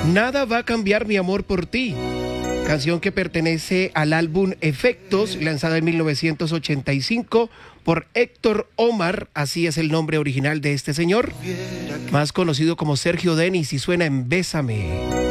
Nada va a cambiar mi amor por ti. Canción que pertenece al álbum Efectos, lanzada en 1985 por Héctor Omar, así es el nombre original de este señor, más conocido como Sergio Denis, y suena en Bésame.